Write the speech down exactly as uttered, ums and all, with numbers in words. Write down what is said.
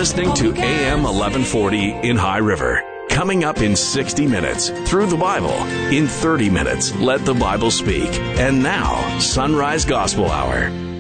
listening to A M eleven forty in High River. Coming up in sixty minutes, Through the Bible. In thirty minutes, Let the Bible Speak. And now, Sunrise Gospel Hour.